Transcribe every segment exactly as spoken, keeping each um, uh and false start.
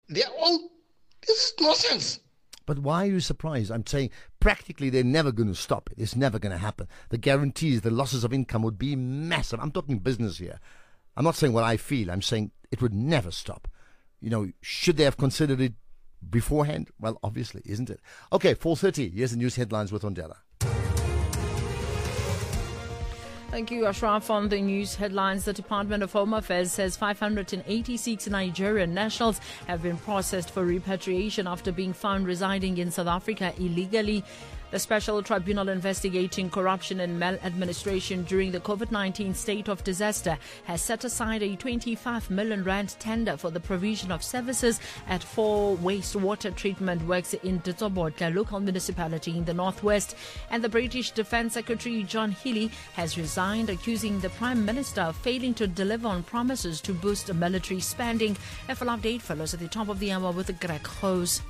They're all, this is nonsense. But why are you surprised? I'm saying practically they're never going to stop it. It's never going to happen. The guarantees, the losses of income would be massive. I'm talking business here. I'm not saying what I feel. I'm saying it would never stop. You know, should they have considered it beforehand? Well, obviously, isn't it? Okay, four thirty. Here's the news headlines with Ondela. Thank you, Ashraf. On the news headlines, the Department of Home Affairs says five hundred eighty-six Nigerian nationals have been processed for repatriation after being found residing in South Africa illegally. The Special Tribunal investigating corruption and maladministration during the COVID nineteen state of disaster has set aside a twenty-five million rand tender for the provision of services at four wastewater treatment works in Ditsobotla local municipality in the northwest. And the British Defence Secretary John Healey has resigned, accusing the Prime Minister of failing to deliver on promises to boost military spending. A full update follows at the top of the hour with Greg Hose.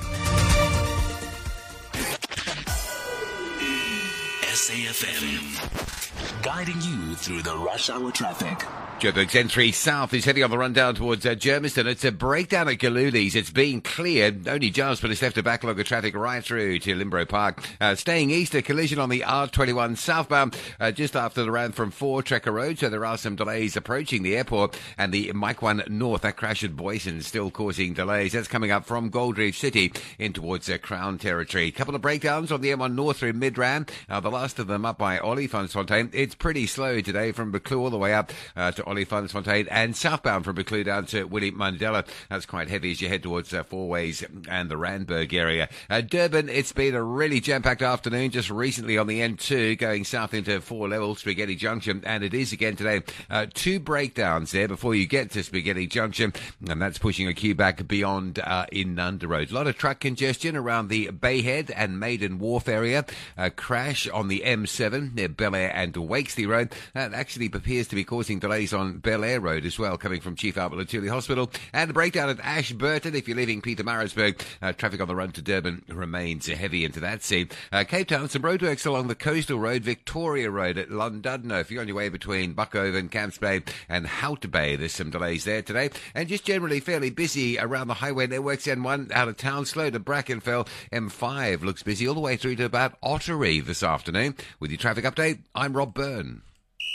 S A F M, guiding you through the rush hour traffic. Joburg's N three South is heading on the run down towards uh, Germiston. It's a breakdown at Galuli's. It's being cleared, only just, but it's left a backlog of traffic right through to Limbro Park. Uh, staying east, a collision on the R twenty-one southbound, uh, just after the round from four Trekker Road, so there are some delays approaching the airport. And the Mike one North, that crash at Boyson, still causing delays. That's coming up from Gold Reef City in towards uh, Crown Territory. A couple of breakdowns on the M one North through Midrand, uh, the last of them up by Olifantsfontein. It's pretty slow today from Buccleuch all the way up uh, to Olifantsfontein, and southbound from Buccleuch down to Willie Mandela. That's quite heavy as you head towards uh, Four Ways and the Randburg area. Uh, Durban, it's been a really jam-packed afternoon just recently on the N two going south into Four Level, Spaghetti Junction, and it is again today. Uh, two breakdowns there before you get to Spaghetti Junction, and that's pushing a queue back beyond uh, in Nunda Road. A lot of truck congestion around the Bayhead and Maiden Wharf area. A crash on the M seven near Bel Air and Wakesley Road. That actually appears to be causing delays on Bel Air Road as well, coming from Chief Albert Lutuli Hospital. And a breakdown at Ashburton. If you're leaving Pietermaritzburg, uh, traffic on the run to Durban remains heavy into that scene. Uh, Cape Town, some roadworks along the Coastal Road, Victoria Road at Llandudno. If you're on your way between Buckoven, Camps Bay and Hout Bay, there's some delays there today. And just generally fairly busy around the highway networks. N one out of town, slow to Brackenfell. M five looks busy all the way through to about Ottery this afternoon. With your traffic update, I'm Rob Byrne.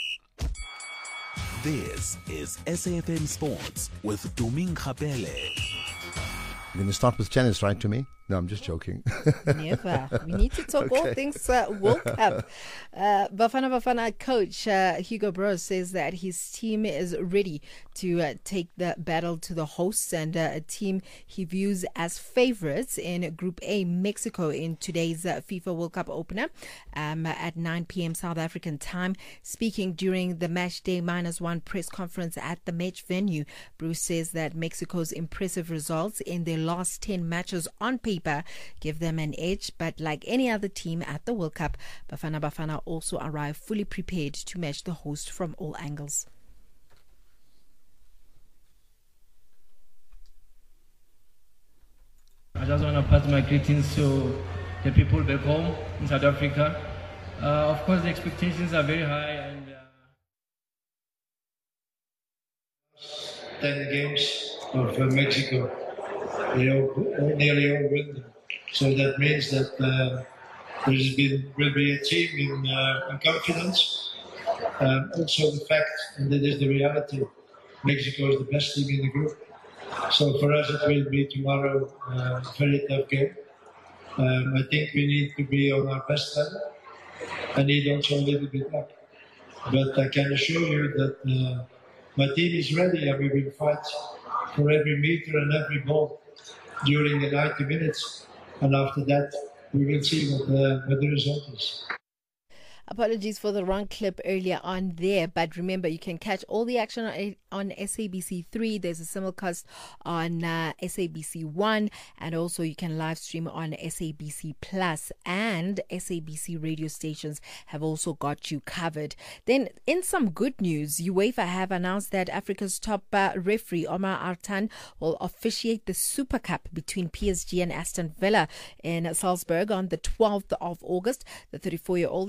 This is S A F M Sports with Doming Kapele. You're going to start with tennis, right, to me? No, I'm just joking. Never. We need to talk Okay. all things uh, World Cup. Uh, Bafana Bafana coach uh, Hugo Broos says that his team is ready to uh, take the battle to the hosts and uh, a team he views as favorites in Group A, Mexico, in today's uh, FIFA World Cup opener um, at nine p.m. South African time. Speaking during the match day minus one press conference at the match venue, Bruce says that Mexico's impressive results in their last ten matches on paper give them an edge, but like any other team at the World Cup, Bafana Bafana also arrive fully prepared to match the host from all angles. I just want to pass my greetings to the people back home in South Africa. Uh, of course, the expectations are very high, and uh... ten games of uh, Mexico. They all, all nearly all win them. So that means that uh, there's been will be a team in, uh, in confidence. Um, also the fact, and that is the reality, Mexico is the best team in the group. So for us it will be tomorrow uh, a very tough game. Um, I think we need to be on our best level. I need also a little bit luck. But I can assure you that uh, my team is ready and we will fight for every meter and every ball during the ninety minutes, and after that we will see what the, what the result is. Apologies for the wrong clip earlier on there, but remember you can catch all the action on, on S A B C three. There's a simulcast on uh, S A B C one, and also you can live stream on S A B C Plus, and S A B C radio stations have also got you covered. Then in some good news, UEFA have announced that Africa's top uh, referee Omar Artan will officiate the Super Cup between P S G and Aston Villa in Salzburg on the twelfth of August. The thirty-four-year-old has returned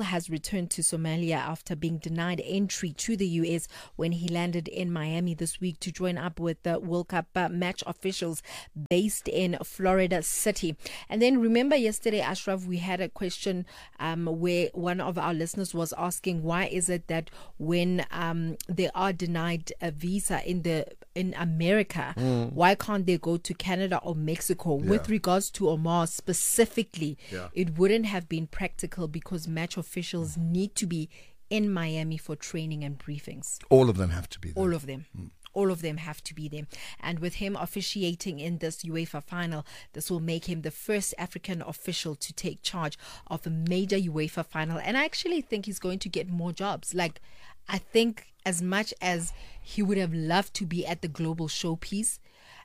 returned to Somalia after being denied entry to the U S when he landed in Miami this week to join up with the World Cup uh, match officials based in Florida City. And then remember yesterday, Ashraf, we had a question um, where one of our listeners was asking, why is it that when um, they are denied a visa in the in America, mm. why can't they go to Canada or Mexico? Yeah. With regards to Omar specifically, yeah. it wouldn't have been practical because match officials mm. need to be in Miami for training and briefings. All of them have to be there. All of them. Mm. All of them have to be there. And with him officiating in this UEFA final, this will make him the first African official to take charge of a major UEFA final. And I actually think he's going to get more jobs. Like, I think as much as he would have loved to be at the global showpiece,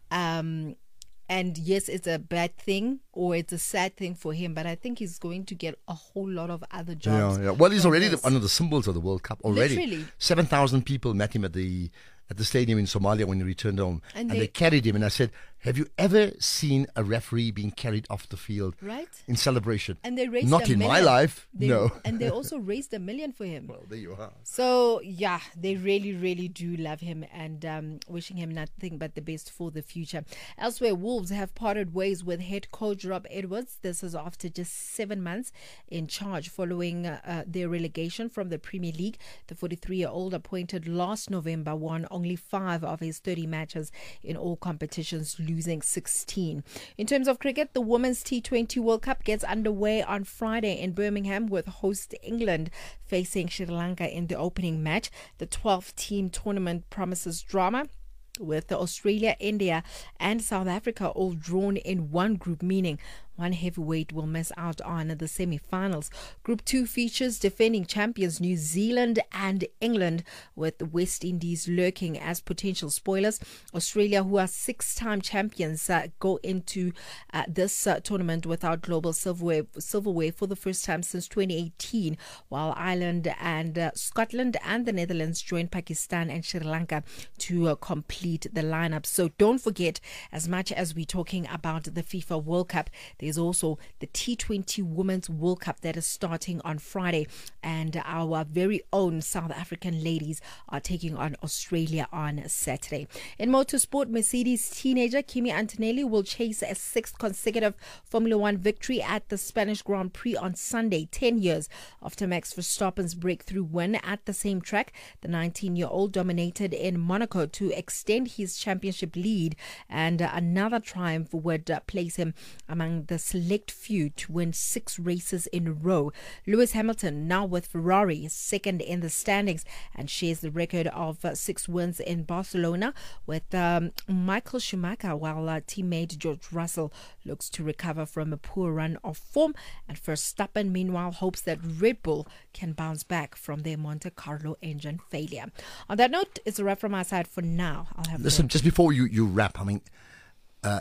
um, and yes, it's a bad thing or it's a sad thing for him, but I think he's going to get a whole lot of other jobs. Yeah, yeah. Well, he's already the, one of the symbols of the World Cup already. Literally. seven thousand people met him at the at the stadium in Somalia when he returned home. And, and they, they carried him. And I said, have you ever seen a referee being carried off the field right? in celebration? And they raised Not a in million. my life, they, no. And they also raised a million for him. Well, there you are. So, yeah, they really, really do love him and um, wishing him nothing but the best for the future. Elsewhere, Wolves have parted ways with head coach Rob Edwards. This is after just seven months in charge following uh, their relegation from the Premier League. The forty-three-year-old appointed last November won only five of his thirty matches in all competitions, losing sixteen. In terms of cricket, the Women's T twenty World Cup gets underway on Friday in Birmingham with host England facing Sri Lanka in the opening match. The twelve-team tournament promises drama, with Australia, India and South Africa all drawn in one group, meaning one heavyweight will miss out on the semi-finals. Group two features defending champions New Zealand and England, with the West Indies lurking as potential spoilers. Australia, who are six-time champions, uh, go into uh, this uh, tournament without global silverware, silverware for the first time since twenty eighteen, while Ireland and uh, Scotland and the Netherlands join Pakistan and Sri Lanka to uh, complete the lineup. So don't forget, as much as we're talking about the FIFA World Cup, there's also the T twenty Women's World Cup that is starting on Friday, and our very own South African ladies are taking on Australia on Saturday. In motorsport, Mercedes teenager Kimi Antonelli will chase a sixth consecutive Formula One victory at the Spanish Grand Prix on Sunday, ten years after Max Verstappen's breakthrough win at the same track. The nineteen-year-old dominated in Monaco to extend his championship lead, and another triumph would place him among the select few to win six races in a row. Lewis Hamilton, now with Ferrari, is second in the standings and shares the record of uh, six wins in Barcelona with um, Michael Schumacher, while uh, teammate George Russell looks to recover from a poor run of form. And Verstappen, meanwhile, hopes that Red Bull can bounce back from their Monte Carlo engine failure. On that note, it's a wrap from my side for now. I'll have Listen, the- just before you, you wrap, I mean, uh,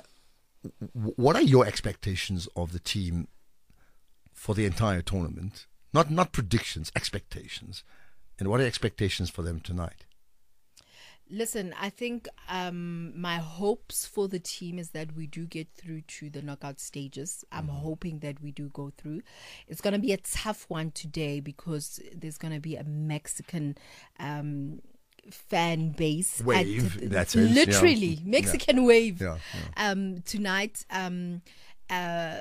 what are your expectations of the team for the entire tournament? Not not predictions, expectations. And what are expectations for them tonight? Listen, I think um, my hopes for the team is that we do get through to the knockout stages. I'm mm. hoping that we do go through. It's going to be a tough one today because there's going to be a Mexican Um, fan base wave at, that's it, literally yeah. Mexican yeah. wave yeah, yeah. um tonight. um uh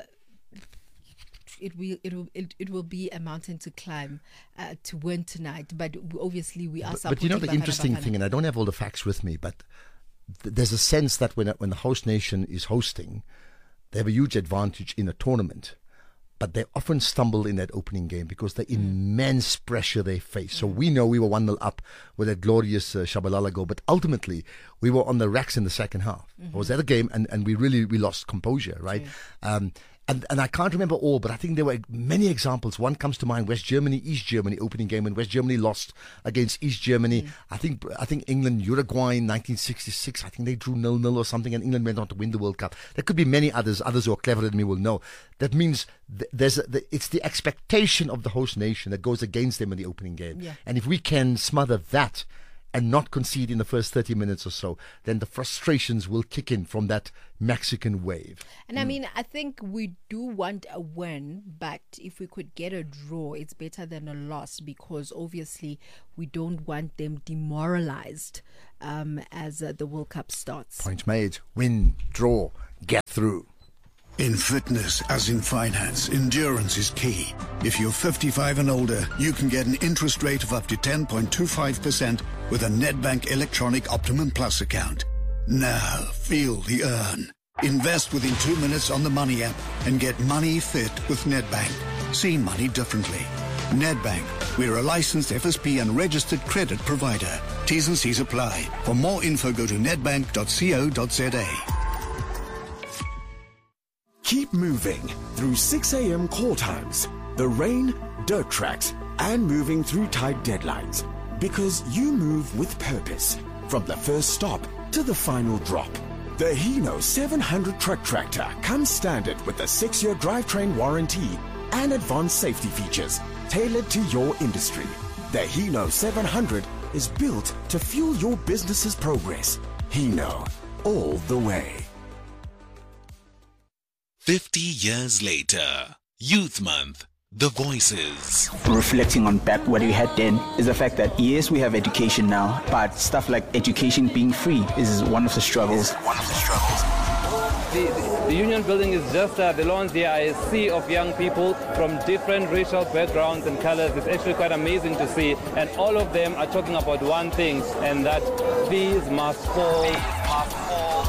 it will it will it, it will be a mountain to climb uh, to win tonight, but obviously we are but, but you know the Bafana interesting Bafana. thing, and I don't have all the facts with me, but th- there's a sense that when when the host nation is hosting, they have a huge advantage in a tournament, but they often stumble in that opening game because the mm. immense pressure they face. So we know we were one nil up with that glorious uh, Shabalala goal, but ultimately we were on the racks in the second half. Mm-hmm. I was at a game and, and we really we lost composure, right? Um, and, and I can't remember all, but I think there were many examples. One comes to mind: West Germany, East Germany opening game when West Germany lost against East Germany. Mm. I think I think England, Uruguay in nineteen sixty-six. I think they drew nil nil or something, and England went on to win the World Cup. There could be many others. Others who are cleverer than me will know. That means th- there's a, the, it's the expectation of the host nation that goes against them in the opening game. Yeah. And if we can smother that and not concede in the first thirty minutes or so, then the frustrations will kick in from that Mexican wave. And I mean, I think we do want a win, but if we could get a draw, it's better than a loss, because obviously we don't want them demoralized um, as uh, the World Cup starts. Point made. Win, draw, get through. In fitness, as in finance, endurance is key. If you're fifty-five and older, you can get an interest rate of up to ten point two five percent with a Nedbank Electronic Optimum Plus account. Now, feel the earn. Invest within two minutes on the Money app and get money fit with Nedbank. See money differently. Nedbank, we're a licensed F S P and registered credit provider. T's and C's apply. For more info, go to nedbank dot co dot za. Keep moving through six a.m. call times, the rain, dirt tracks, and moving through tight deadlines. Because you move with purpose. From the first stop to the final drop. The Hino seven hundred truck tractor comes standard with a six-year drivetrain warranty and advanced safety features tailored to your industry. The Hino seven hundred is built to fuel your business's progress. Hino, all the way. fifty years later, Youth Month, The Voices. Reflecting on back what we had then is the fact that yes, we have education now, but stuff like education being free is one of the struggles. One of the struggles. The, the, the union building is just uh, the lawns. There are a sea of young people from different racial backgrounds and colors. It's actually quite amazing to see. And all of them are talking about one thing, and that these must fall. These must fall.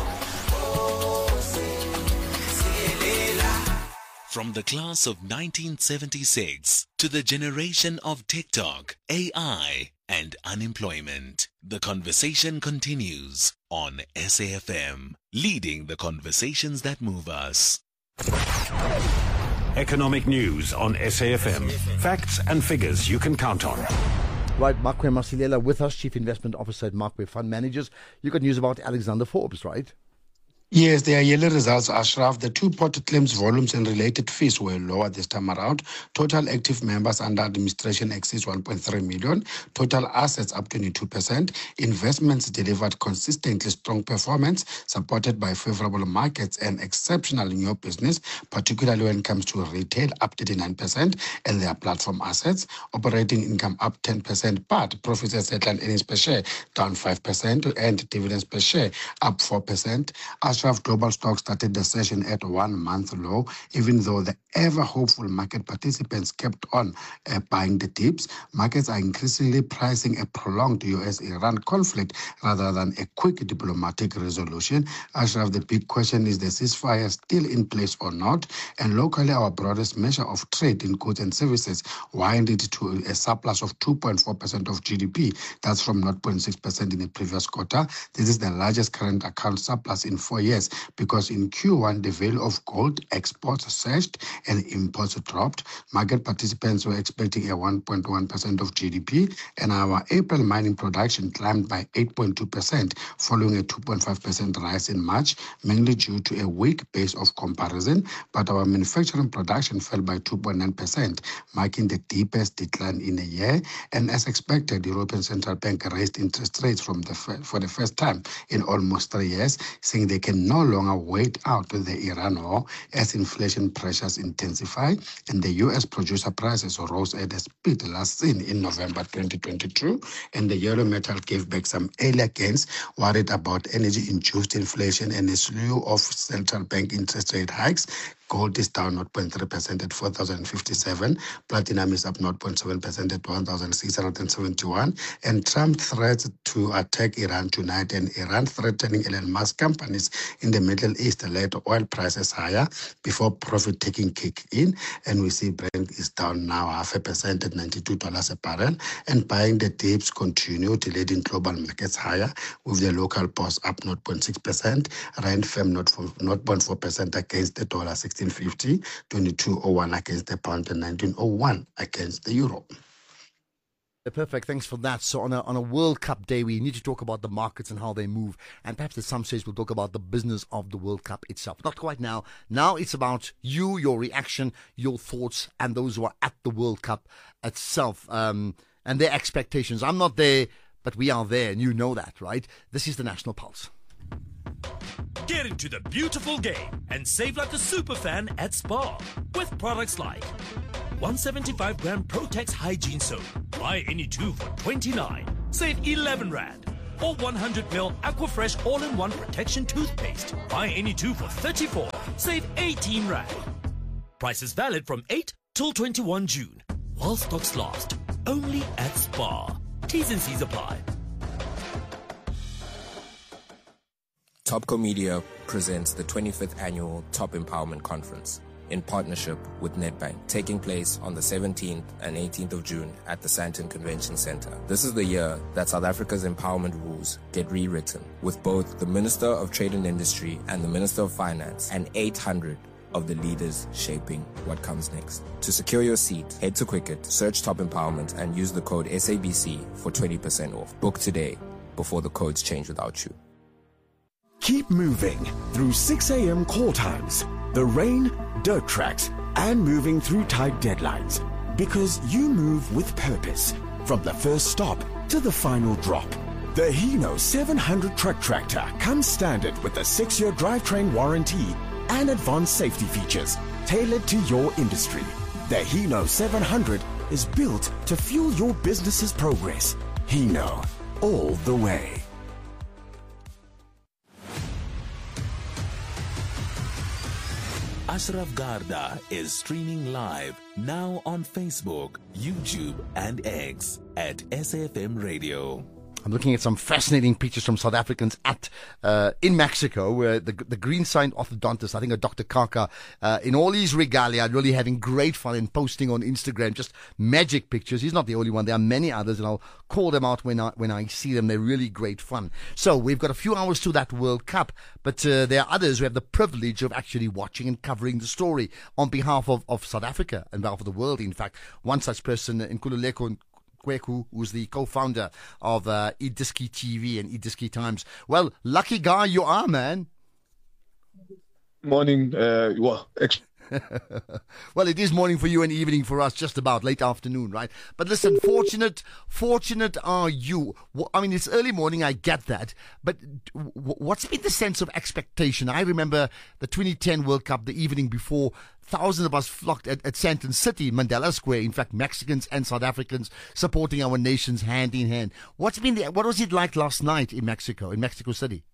From the class of nineteen seventy-six to the generation of TikTok, A I, and unemployment, the conversation continues on S A F M, leading the conversations that move us. Economic news on S A F M. Facts and figures you can count on. Right, Makwe Masilela with us, Chief Investment Officer at Makwe Fund Managers. You got news about Alexander Forbes, right? Yes, there are yearly results, Ashraf. The two-pot claims volumes and related fees were lower this time around. Total active members under administration exceeds one point three million. Total assets up twenty-two percent. Investments delivered consistently strong performance, supported by favorable markets and exceptional new business, particularly when it comes to retail, up thirty-nine percent, and their platform assets. Operating income up ten percent, but profits and headline earnings per share down five percent, and dividends per share up four percent. As Global stocks started the session at one-month low, even though the ever-hopeful market participants kept on uh, buying the dips. Markets are increasingly pricing a prolonged U S Iran conflict rather than a quick diplomatic resolution. Ashraf, the big question is the ceasefire still in place or not? And locally, our broadest measure of trade in goods and services winded to a surplus of two point four percent of G D P. That's from zero point six percent in the previous quarter. This is the largest current account surplus in four years. Because in Q one, the value of gold exports surged and imports dropped. Market participants were expecting a one point one percent of G D P, and our April mining production climbed by eight point two percent, following a two point five percent rise in March, mainly due to a weak base of comparison. But our manufacturing production fell by two point nine percent, marking the deepest decline in a year. And as expected, the European Central Bank raised interest rates from the for the first time in almost three years, saying they can no longer wait out the Iran war as inflation pressures intensify, and the U S producer prices rose at a speed last seen in November twenty twenty-two, and the euro metal gave back some earlier gains, worried about energy-induced inflation and a slew of central bank interest rate hikes. Gold is down zero point three percent at four thousand fifty-seven. Platinum is up zero point seven percent at one thousand six hundred seventy-one. And Trump threats to attack Iran tonight, and Iran threatening Elon Musk companies in the Middle East led oil prices higher before profit-taking kick in. And we see Brent is down now half a percent at ninety-two dollars a barrel. And buying the dips continued, leading global markets higher, with the local pulse up zero point six percent. Rand firm zero point four percent against the dollar, sixteen fifty, twenty-two oh one against the pound, and nineteen oh one against the euro. Perfect. Thanks for that. So on a on a World Cup day, we need to talk about the markets and how they move. And perhaps at some stage we'll talk about the business of the World Cup itself. Not quite now. Now it's about you, your reaction, your thoughts, and those who are at the World Cup itself, um, and their expectations. I'm not there, but we are there, and you know that, right? This is the National Pulse. Get into the beautiful game and save like a super fan at Spar with products like one seventy-five gram Protex Hygiene Soap. Buy any two for twenty-nine. Save eleven rand. Or one hundred milliliters Aquafresh all-in-one protection toothpaste. Buy any two for thirty-four. Save eighteen rand. Price is valid from eight till twenty-first June. While stocks last. Only at Spar. T's and C's apply. Topco Media presents the twenty-fifth Annual Top Empowerment Conference in partnership with Nedbank, taking place on the seventeenth and eighteenth of June at the Sandton Convention Centre. This is the year that South Africa's empowerment rules get rewritten, with both the Minister of Trade and Industry and the Minister of Finance and eight hundred of the leaders shaping what comes next. To secure your seat, head to Quicket, search Top Empowerment and use the code S A B C for twenty percent off. Book today before the codes change without you. Keep moving through six a.m. call times, the rain, dirt tracks, and moving through tight deadlines. Because you move with purpose, from the first stop to the final drop. The Hino seven hundred truck tractor comes standard with a six-year drivetrain warranty and advanced safety features tailored to your industry. The Hino seven hundred is built to fuel your business's progress. Hino, all the way. Ashraf Garda is streaming live now on Facebook, YouTube, and X at S A F M Radio. I'm looking at some fascinating pictures from South Africans at uh, in Mexico, where the the green sign orthodontist, I think a Doctor Kaka, uh, in all his regalia, really having great fun and posting on Instagram just magic pictures. He's not the only one. There are many others, and I'll call them out when I when I see them. They're really great fun. So we've got a few hours to that World Cup, but uh, there are others who have the privilege of actually watching and covering the story on behalf of, of South Africa and behalf of the world. In fact, one such person in Nkululeko Kweku, who's the co-founder of uh, iDiski T V and iDiski Times. Well, lucky guy you are, man. Morning. Uh, well, ex- well, it is morning for you and evening for us, just about late afternoon, right? But listen, fortunate, fortunate are you. I mean, it's early morning, I get that, but what's been the sense of expectation? I remember the twenty ten World Cup, the evening before, thousands of us flocked at, at Sandton City, Mandela Square. In fact, Mexicans and South Africans supporting our nations hand in hand. What's been the, what was it like last night in Mexico, in Mexico City?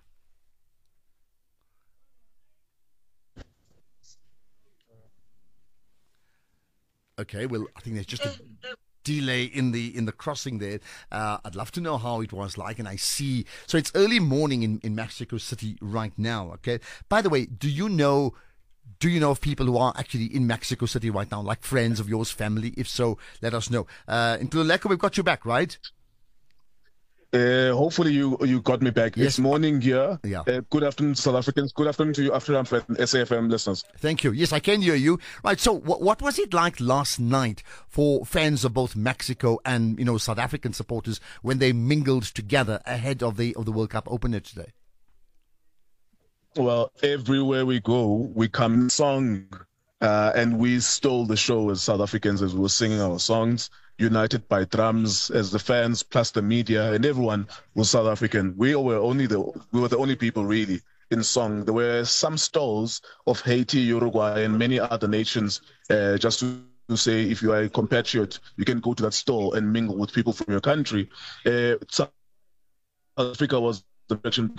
Okay, well, I think there's just a delay in the in the crossing there. Uh, I'd love to know how it was like, and I see. So it's early morning in, in Mexico City right now. Okay. By the way, do you know? Do you know of people who are actually in Mexico City right now, like friends of yours, family? If so, let us know. Uh, in Nkululeko, we've got you back, right? Uh, hopefully you you got me back. Yes. It's morning here. Yeah. Uh, good afternoon, South Africans. Good afternoon to you, afternoon, S A F M listeners. Thank you. Yes, I can hear you. Right. So, what what was it like last night for fans of both Mexico and you know South African supporters when they mingled together ahead of the of the World Cup opener today? Well, everywhere we go, we come song, uh, and we stole the show as South Africans as we were singing our songs. United by drums, as the fans plus the media and everyone was South African. We were only the we were the only people really in song. There were some stalls of Haiti, Uruguay, and many other nations. Uh, just to, to say, if you are a compatriot, you can go to that stall and mingle with people from your country. Uh, South Africa was the direction.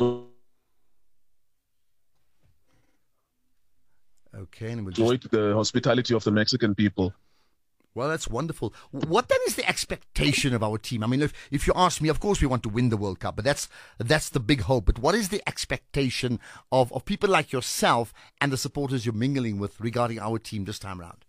Okay, and we'll just enjoyed the hospitality of the Mexican people. Well, that's wonderful. What then is the expectation of our team? I mean, if, if you ask me, of course we want to win the World Cup, but that's that's the big hope. But what is the expectation of, of people like yourself and the supporters you're mingling with regarding our team this time around?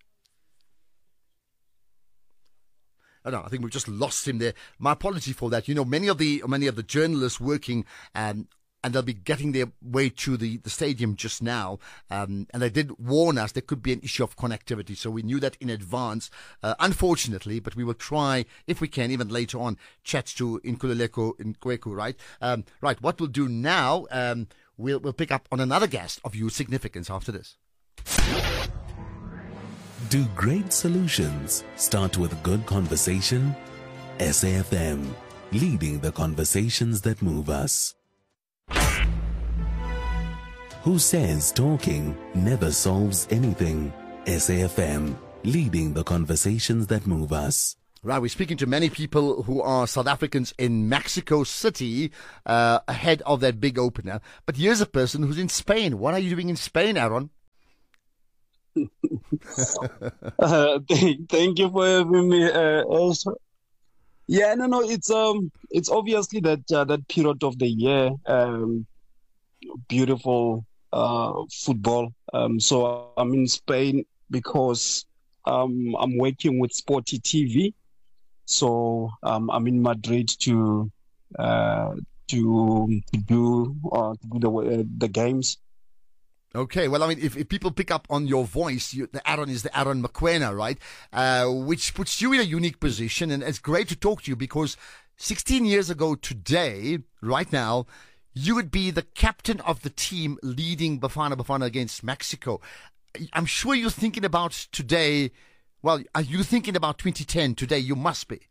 Oh, no, I think we've just lost him there. My apology for that. You know, many of the many of the journalists working um, and they'll be getting their way to the, the stadium just now. Um, and they did warn us there could be an issue of connectivity. So we knew that in advance, uh, unfortunately, but we will try, if we can, even later on, chat to Nkululeko Kweku, right? Um, right, what we'll do now, um, we'll, we'll pick up on another guest of huge significance after this. Do great solutions start with good conversation? S A F M, leading the conversations that move us. Who says talking never solves anything? S A F M, leading the conversations that move us. Right, we're speaking to many people who are South Africans in Mexico City uh, ahead of that big opener. But here's a person who's in Spain. What are you doing in Spain, Aaron? uh, thank, thank you for having me. Uh, also. Yeah, no, no, it's um, it's obviously that uh, that period of the year, um, beautiful uh, football. Um, so I'm in Spain because um, I'm working with Sporty T V. So um, I'm in Madrid to uh, to, to do uh, to do the uh, the games. Okay, well, I mean, if, if people pick up on your voice, you, the Aaron is the Aaron Mokoena, right? Uh, which puts you in a unique position, and it's great to talk to you because sixteen years ago today, right now, you would be the captain of the team leading Bafana Bafana against Mexico. I'm sure you're thinking about today. Well, are you thinking about twenty ten today? You must be.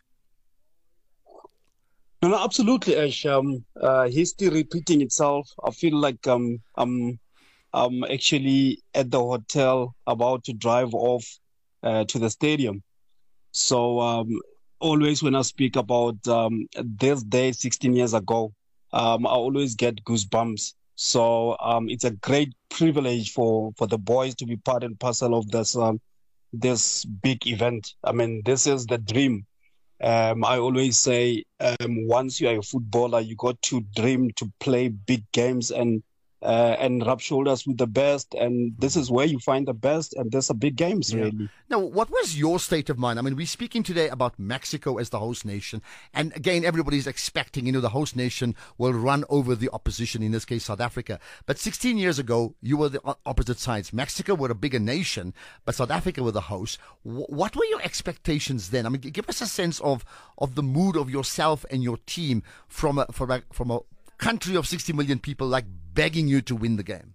No, no, absolutely, Ash. Um, uh, history repeating itself. I feel like um, I'm, I'm actually at the hotel about to drive off uh, to the stadium. So um, always when I speak about um, this day sixteen years ago, um, I always get goosebumps. So um, it's a great privilege for, for the boys to be part and parcel of this um, this big event. I mean, this is the dream. Um, I always say, um, once you are a footballer, you got to dream to play big games and uh, and rub shoulders with the best. And this is where you find the best. And there's a big games, Yeah. really. Now, what was your state of mind? I mean, we're speaking today about Mexico as the host nation. And again, everybody's expecting, you know, the host nation will run over the opposition, in this case, South Africa. But sixteen years ago, you were the o- opposite sides. Mexico were a bigger nation, but South Africa were the host. W- what were your expectations then? I mean, g- give us a sense of, of the mood of yourself and your team from a, from a, from a country of sixty million people, like begging you to win the game.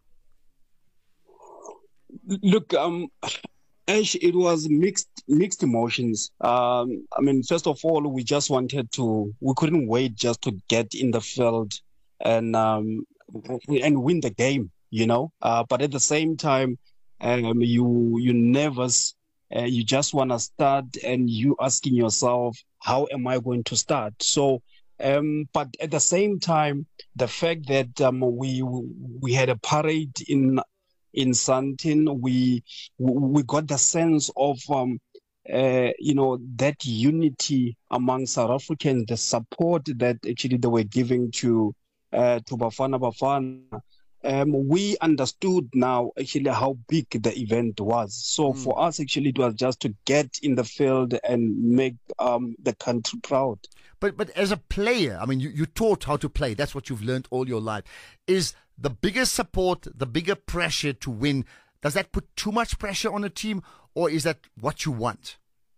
Look, um, Ash, it was mixed mixed emotions. Um, I mean, first of all, we just wanted to, we couldn't wait just to get in the field and um, and win the game, you know. Uh, but at the same time, um, you you nervous. Uh, you just want to start, and you asking yourself, how am I going to start? So. Um, but at the same time, the fact that um, we we had a parade in in Sandton, we we got the sense of um, uh, you know, that unity among South Africans, the support that actually they were giving to uh, to Bafana Bafana. Um, we understood now actually how big the event was. So mm. for us, actually, it was just to get in the field and make um, the country proud. But but as a player, I mean, you, you taught how to play. That's what you've learned all your life. Is the bigger support, the bigger pressure to win, does that put too much pressure on a team, or is that what you want?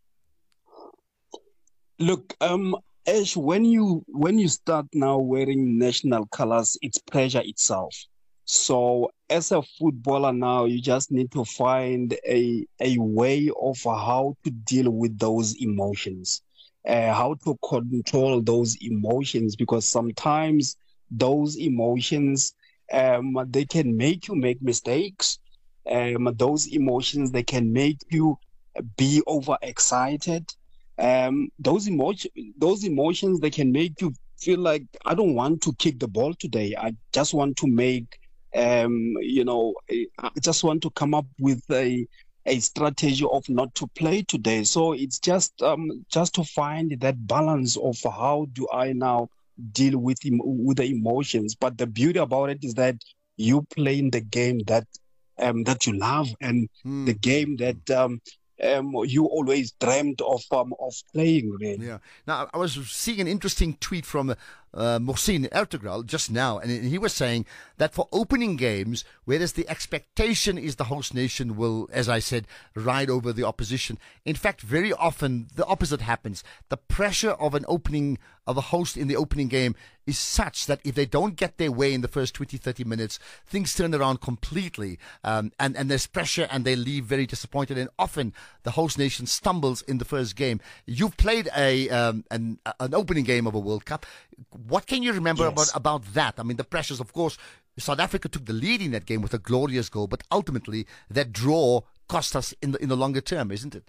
Look, um, Ash, when you when you start now wearing national colors, it's pressure itself. So as a footballer now, you just need to find a a way of how to deal with those emotions, uh, how to control those emotions, because sometimes those emotions, um, they can make you make mistakes. Um, those emotions, they can make you be overexcited. Um, those emotion, those emotions, they can make you feel like, I don't want to kick the ball today. I just want to make Um, you know, I just want to come up with a a strategy of not to play today. So it's just um, just to find that balance of how do I now deal with em- with the emotions. But the beauty about it is that you play in the game that um, that you love, and Hmm. the game that um, um, you always dreamed of um, of playing. Really. Yeah. Now, I was seeing an interesting tweet from a, uh, Mohsin Ertugrul just now, and he was saying that for opening games, whereas the expectation is the host nation will, as I said, ride over the opposition. In fact, very often the opposite happens. The pressure of an opening of a host in the opening game is such that if they don't get their way in the first twenty, thirty minutes, things turn around completely, um, and, and there's pressure and they leave very disappointed, and often the host nation stumbles in the first game. You've played a um, an, an opening game of a World Cup. What can you remember Yes. about, about that? I mean, the pressures, of course, South Africa took the lead in that game with a glorious goal, but ultimately that draw cost us in the, in the longer term, isn't it?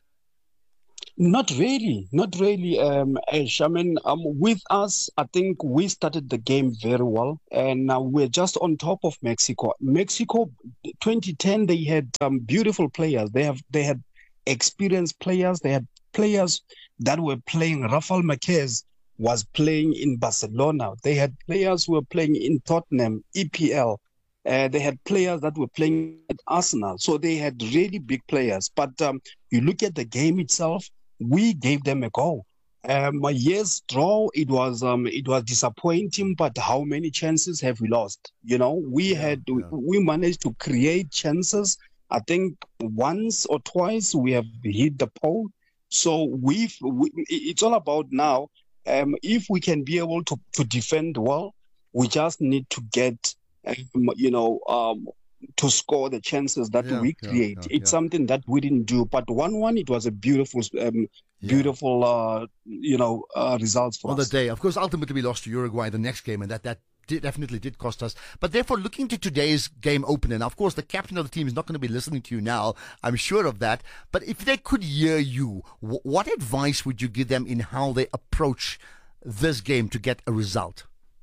Not really, not really, um, Ash. I mean, um, with us, I think we started the game very well, and uh, we're just on top of Mexico. Mexico, twenty ten, they had um, beautiful players. They have, they had experienced players. They had players that were playing. Rafael Marquez was playing in Barcelona. They had players who were playing in Tottenham, E P L. Uh, they had players that were playing at Arsenal. So they had really big players. But um, you look at the game itself, we gave them a go. Um, a year's draw, it was um, it was disappointing, but how many chances have we lost? You know, we yeah, had yeah. we managed to create chances. I think once or twice we have hit the pole. So we've, we, it's all about now. Um, if we can be able to, to defend well, we just need to get, um, you know, um, to score the chances that Yeah, we yeah, create. yeah, it's yeah. something that we didn't do. But one one, it was a beautiful, um, beautiful, uh, you know, uh, results for On the us. day. Of course, ultimately we lost to Uruguay the next game, and that, that did, definitely did cost us. But therefore, looking to today's game opener, now, of course, the captain of the team is not going to be listening to you now. I'm sure of that. But if they could hear you, w- what advice would you give them in how they approach this game to get a result?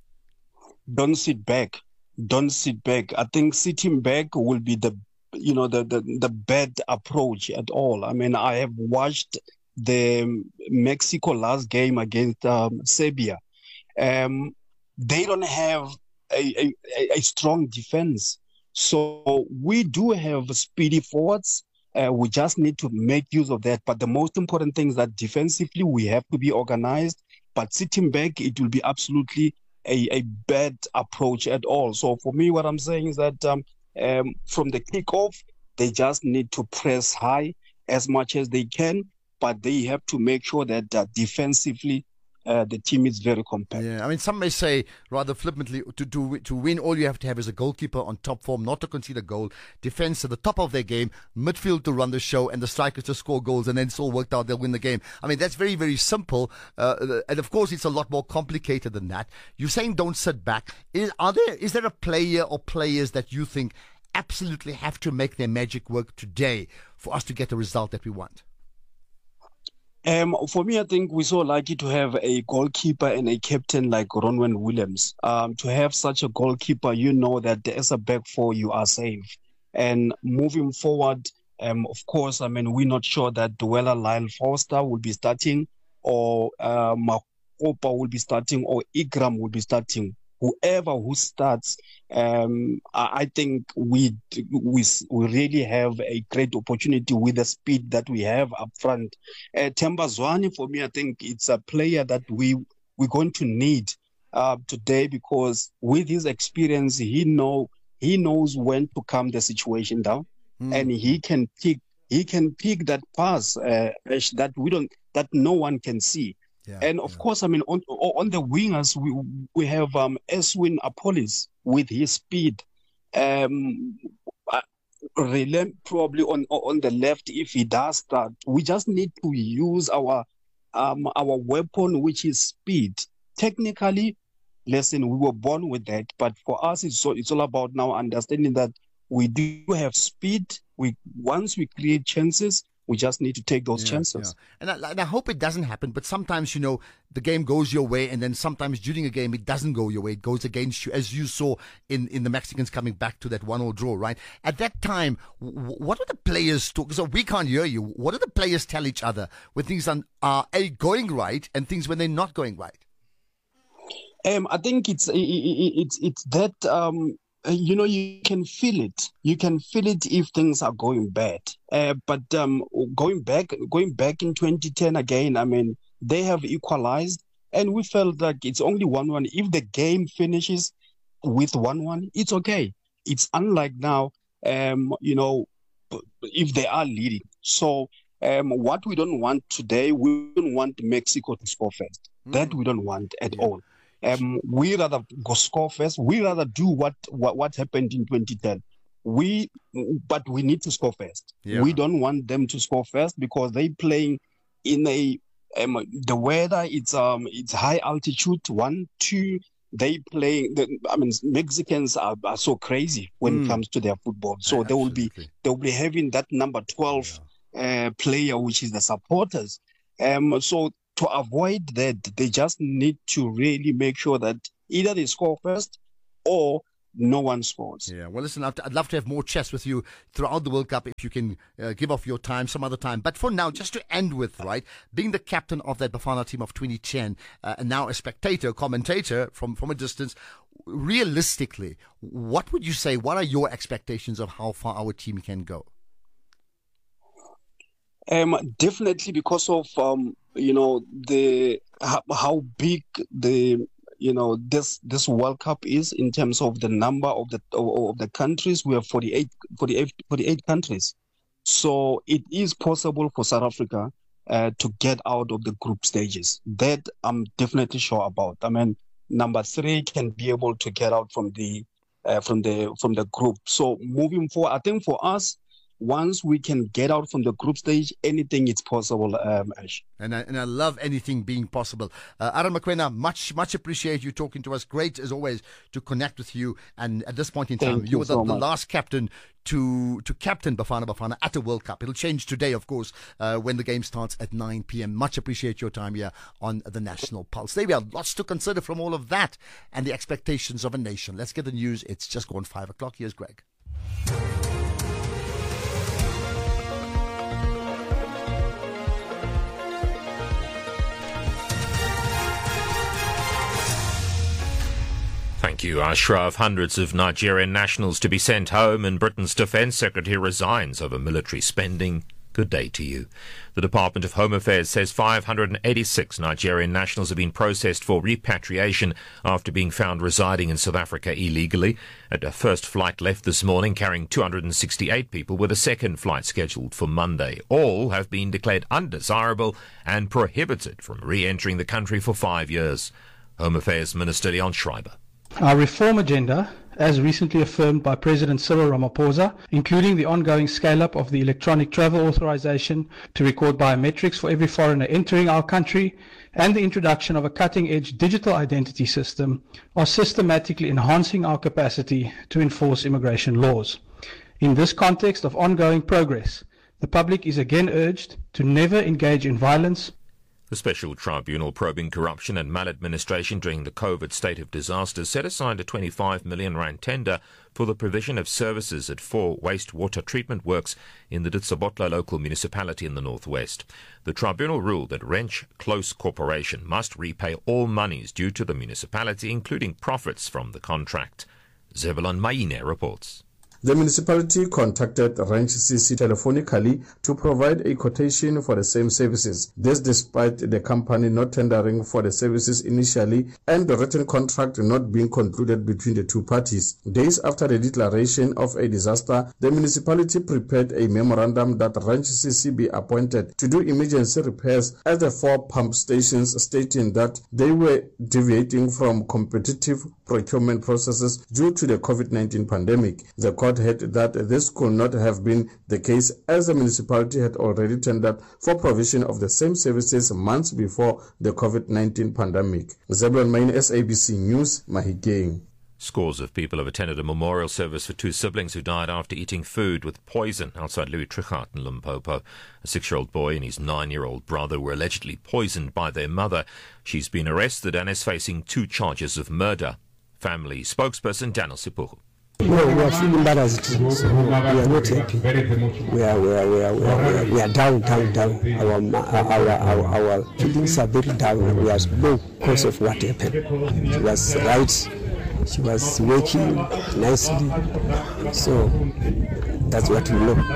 Don't sit back. Don't sit back. I think sitting back will be the, you know, the, the, the bad approach at all. I mean, I have watched the Mexico last game against um, Serbia. Um, they don't have a, a, a strong defense. So we do have speedy forwards. Uh, we just need to make use of that. But the most important thing is that defensively we have to be organized. But sitting back, it will be absolutely a, a bad approach at all. So for me, what I'm saying is that um, um, from the kickoff, they just need to press high as much as they can, but they have to make sure that uh, defensively uh, the team is very compact. Yeah, I mean, some may say rather flippantly, to, to to win, all you have to have is a goalkeeper on top form, not to concede a goal, defense at the top of their game, midfield to run the show, and the strikers to score goals, and then it's all worked out, they'll win the game. I mean, that's very, very simple, uh, and of course, it's a lot more complicated than that. You're saying don't sit back. Is, are there, is there a player or players that you think absolutely have to make their magic work today for us to get the result that we want? Um, for me, I think we're so lucky to have a goalkeeper and a captain like Ronwen Williams. Um, to have such a goalkeeper, you know that as a back four, you are safe. And moving forward, um, of course, I mean, we're not sure that Duela Lyle Foster will be starting, or uh, Makopa will be starting, or Igram will be starting. Whoever who starts, um, I I think we, we we really have a great opportunity with the speed that we have up front. Uh, Themba Zwane, for me, I think it's a player that we we're going to need uh, today, because with his experience, he know he knows when to calm the situation down, Mm. and he can pick he can pick that pass uh, that we don't that no one can see. Yeah, and of course, I mean, on on the wingers, we we have um, Eswin Apolis with his speed. Um, uh, Relem probably on on the left if he does start. We just need to use our um our weapon, which is speed. Technically, listen, we were born with that, but for us, it's so it's all about now understanding that we do have speed. We once we create chances, we just need to take those Yeah, chances. yeah. And I, and I hope it doesn't happen, but sometimes, you know, the game goes your way, and then sometimes during a game it doesn't go your way. It goes against you, as you saw in, in the Mexicans coming back to that one-all draw, right? At that time, w- what do the players talk? So we can't hear you. What do the players tell each other when things are, are A, going right, and things when they're not going right? Um, I think it's it, it, it's it's that um, you know, you can feel it. You can feel it if things are going bad. Uh, but um, going back, going back in twenty ten again, I mean, they have equalized. and we felt like it's only one one. If the game finishes with one one, it's okay. It's unlike now, um, you know, if they are leading. So um, what we don't want today, we don't want Mexico to score first. Mm. That we don't want at yeah. all. Um, we rather go score first. We rather do what, what, what happened in twenty ten. We, but we need to score first. Yeah. We don't want them to score first because they playing in a um, the weather. It's um it's high altitude. One, two. They play. The, I mean, Mexicans are, are so crazy when mm. it comes to their football. So yeah, they will be they will be having that number twelve yeah. uh, player, which is the supporters. Um, so to avoid that, they just need to really make sure that either they score first or no one scores. Yeah, well, listen, I'd, I'd love to have more chess with you throughout the World Cup if you can uh, give off your time some other time. But for now, just to end with, right, being the captain of that Bafana team of twenty ten uh, and now a spectator, commentator from, from a distance, realistically, what would you say, what are your expectations of how far our team can go? Um, definitely because of, um, you know, the how, how big the you know this this World Cup is in terms of the number of the of the countries. We have forty-eight, forty-eight, forty-eight countries, so it is possible for South Africa uh, to get out of the group stages. That I'm definitely sure about. I mean, number three can be able to get out from the uh, from the from the group. So moving forward, I think for us, once we can get out from the group stage, anything is possible, um, Ash. And I, and I love anything being possible. Uh, Aaron Mokoena, much, much appreciate you talking to us. Great, as always, to connect with you. And at this point in time, Thank you you were the, so the much. last captain to to captain Bafana Bafana at a World Cup. It'll change today, of course, uh, when the game starts at nine p.m. Much appreciate your time here on the National Pulse. There we are. Lots to consider from all of that and the expectations of a nation. Let's get the news. It's just gone five o'clock. Here's Greg. Thank you, Ashraf. Hundreds of Nigerian nationals to be sent home, and Britain's Defence Secretary resigns over military spending. Good day to you. The Department of Home Affairs says five hundred eighty-six Nigerian nationals have been processed for repatriation after being found residing in South Africa illegally. A first flight left this morning carrying two hundred sixty-eight people, with a second flight scheduled for Monday. All have been declared undesirable and prohibited from re-entering the country for five years. Home Affairs Minister Leon Schreiber. Our reform agenda, as recently affirmed by President Cyril Ramaphosa, including the ongoing scale-up of the electronic travel authorization to record biometrics for every foreigner entering our country, and the introduction of a cutting-edge digital identity system, are systematically enhancing our capacity to enforce immigration laws. In this context of ongoing progress, the public is again urged to never engage in violence. The Special Tribunal probing corruption and maladministration during the COVID state of disaster set aside a twenty-five million rand tender for the provision of services at four wastewater treatment works in the Ditsobotla local municipality in the northwest. The tribunal ruled that Wrench Close Corporation must repay all monies due to the municipality, including profits from the contract. Zebulon Maine reports. The municipality contacted Ranch C C telephonically to provide a quotation for the same services. This despite the company not tendering for the services initially and the written contract not being concluded between the two parties. Days after the declaration of a disaster, the municipality prepared a memorandum that Ranch C C be appointed to do emergency repairs at the four pump stations, stating that they were deviating from competitive procurement processes due to the COVID nineteen pandemic. The court had that this could not have been the case, as the municipality had already tendered for provision of the same services months before the COVID nineteen pandemic. Zebulon Main, S A B C News, Mahikeng. Scores of people have attended a memorial service for two siblings who died after eating food with poison outside Louis Trichardt in Limpopo. A six-year-old boy and his nine-year-old brother were allegedly poisoned by their mother. She's been arrested and is facing two charges of murder. Family spokesperson Daniel Sipuhu. No, we are feeling embarrassed. We are not happy. We are, we are, we are, we are, we are down, down, down. Our, our, our, our feelings are very down. We are low because of what happened. She was right. She was working nicely. So that's what we know.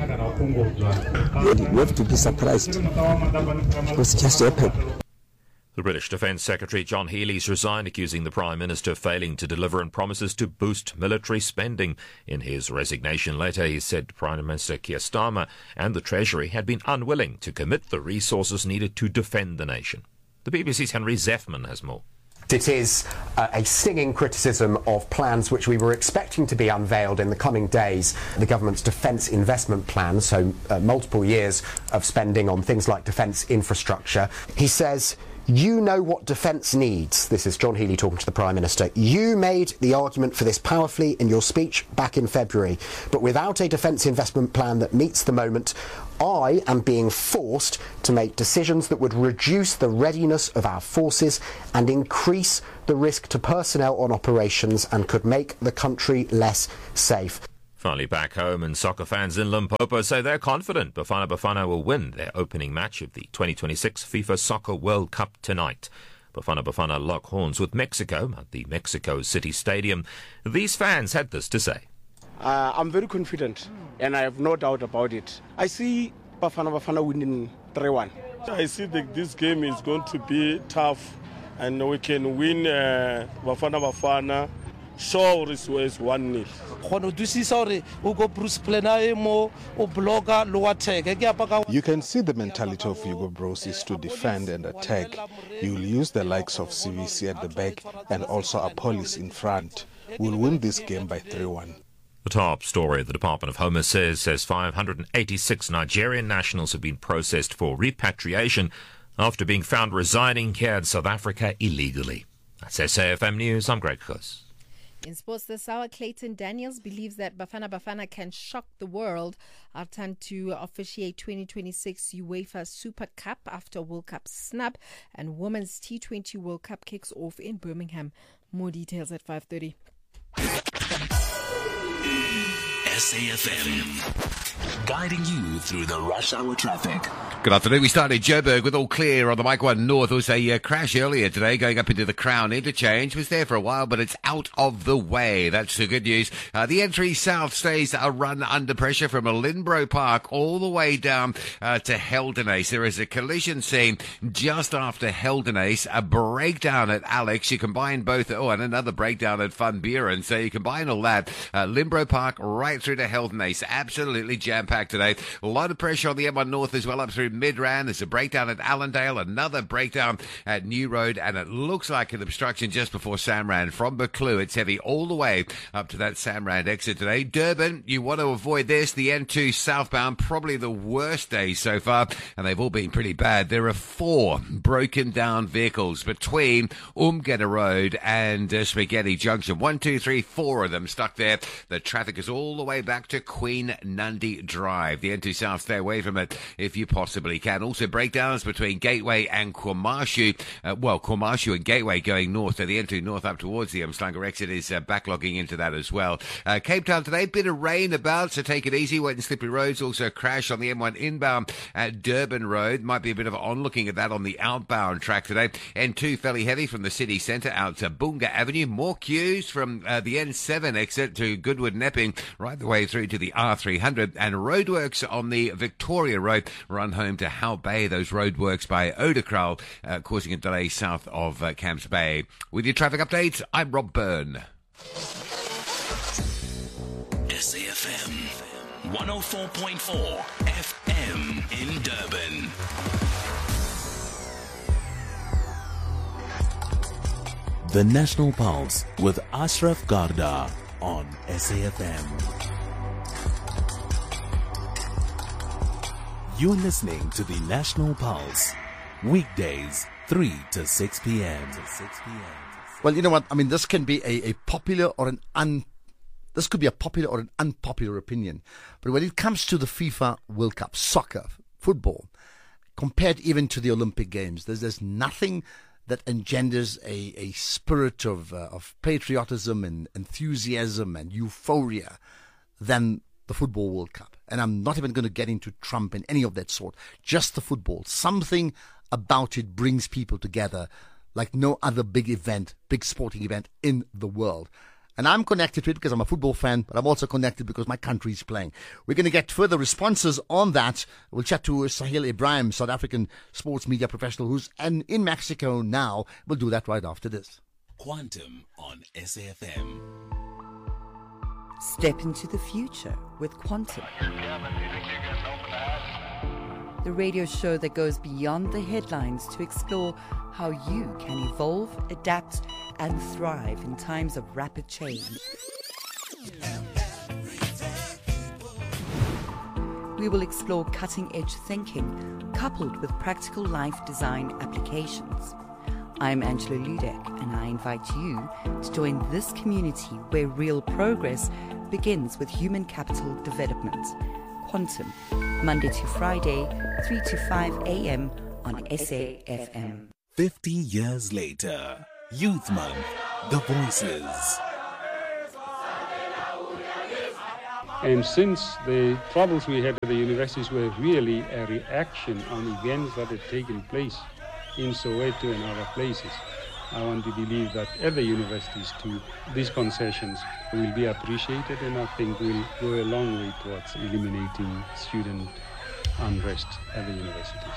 We have to be surprised because it just happened. The British Defence Secretary John Healey's resigned, accusing the Prime Minister of failing to deliver on promises to boost military spending. In his resignation letter, he said Prime Minister Keir Starmer and the Treasury had been unwilling to commit the resources needed to defend the nation. The B B C's Henry Zeffman has more. It is uh, a stinging criticism of plans which we were expecting to be unveiled in the coming days. The government's defence investment plan, so uh, multiple years of spending on things like defence infrastructure. He says, "You know what defence needs." This is John Healey talking to the Prime Minister. "You made the argument for this powerfully in your speech back in February, but without a defence investment plan that meets the moment, I am being forced to make decisions that would reduce the readiness of our forces and increase the risk to personnel on operations and could make the country less safe." Finally back home, and soccer fans in Limpopo say they're confident Bafana Bafana will win their opening match of the twenty twenty-six FIFA Soccer World Cup tonight. Bafana Bafana lock horns with Mexico at the Mexico City Stadium. These fans had this to say. Uh, I'm very confident, and I have no doubt about it. I see Bafana Bafana winning three one. I see that this game is going to be tough, and we can win uh, Bafana Bafana. Sure, is one nil. You can see the mentality of Hugo Bros is to defend and attack. You'll use the likes of C V C at the back and also a police in front. We'll win this game by three one. The top story the Department of Home Affairs says five hundred eighty-six Nigerian nationals have been processed for repatriation after being found residing here in South Africa illegally. That's S A F M News. I'm Greg Kuss. In sports this hour, Clayton Daniels believes that Bafana Bafana can shock the world. Our turn to officiate twenty twenty-six UEFA Super Cup after World Cup snub, and Women's T twenty World Cup kicks off in Birmingham. More details at five thirty. S A F M, guiding you through the rush hour traffic. Good afternoon. We started Joburg with all clear on the Mike one North. There was a uh, crash earlier today going up into the Crown interchange. Was there for a while, but it's out of the way. That's the good news. Uh, the N three South stays a run under pressure from Linbro Park all the way down uh, to Heldenace. There is a collision scene just after Heldenace, a breakdown at Alex. You combine both, oh, and another breakdown at Van Buren. So you combine all that. Uh, Linbro Park right through to Heldenace. Absolutely jam-packed today. A lot of pressure on the M one North as well up through Midrand. There's a breakdown at Allendale, another breakdown at New Road, and it looks like an obstruction just before Samrand. From Buccleuch, it's heavy all the way up to that Samrand exit today. Durban, you want to avoid this. The N two southbound, probably the worst day so far, and they've all been pretty bad. There are four broken down vehicles between Umgeda Road and uh, Spaghetti Junction. One, two, three, four of them stuck there. The traffic is all the way back to Queen Nandi Drive. The N two South, stay away from it if you possibly can. Also breakdowns between Gateway and Kwamashu. Uh, well, Kwamashu and Gateway going north. So the N two north up towards the Umhlanga exit is uh, backlogging into that as well. Uh, Cape Town today, bit of rain about, so take it easy. Wet and slippery roads. Also a crash on the M one inbound at Durban Road. Might be a bit of on looking at that on the outbound track today. N two fairly heavy from the city centre out to Bunga Avenue. More queues from uh, the N seven exit to Goodwood Nepping right the way through to the R three hundred. And roadworks on the Victoria Road run home to Howe Bay. Those roadworks by Oderkraal uh, causing a delay south of uh, Camps Bay. With your traffic updates, I'm Rob Byrne. S A F M one oh four point four F M in Durban. The National Pulse with Ashraf Garda on S A F M. You're listening to the National Pulse, weekdays, three to six p.m. Well, you know what? I mean, this can be a, a popular or an un... This could be a popular or an unpopular opinion. But when it comes to the FIFA World Cup, soccer, football, compared even to the Olympic Games, there's, there's nothing that engenders a, a spirit of, uh, of patriotism and enthusiasm and euphoria than the Football World Cup. And I'm not even going to get into Trump and any of that sort. Just the football. Something about it brings people together like no other big event, big sporting event in the world. And I'm connected to it because I'm a football fan, but I'm also connected because my country is playing. We're going to get further responses on that. We'll chat to Sahil Ibrahim, South African sports media professional who's in, in Mexico now. We'll do that right after this. Quantum on S A F M. Step into the future with Quantum. The radio show that goes beyond the headlines to explore how you can evolve, adapt, and thrive in times of rapid change. We will explore cutting-edge thinking coupled with practical life design applications. I'm Angela Ludek, and I invite you to join this community where real progress begins with human capital development. Quantum, Monday to Friday, three to five a.m. on S A F M. Fifty years later, Youth Month, The Voices. And since the troubles we had at the universities were really a reaction on events that had taken place in Soweto and other places, I want to believe that at the universities too, these concessions will be appreciated, and I think will go a long way towards eliminating student unrest at the universities.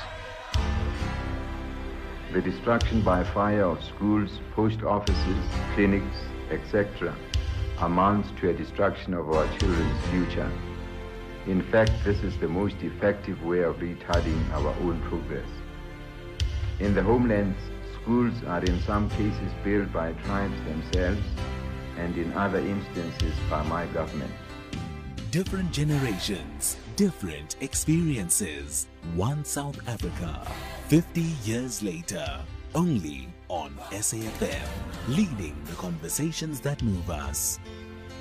The destruction by fire of schools, post offices, clinics, et cetera amounts to a destruction of our children's future. In fact, this is the most effective way of retarding our own progress. In the homelands, schools are in some cases built by tribes themselves, and in other instances by my government. Different generations, different experiences. One South Africa, fifty years later, only on S A F M, leading the conversations that move us.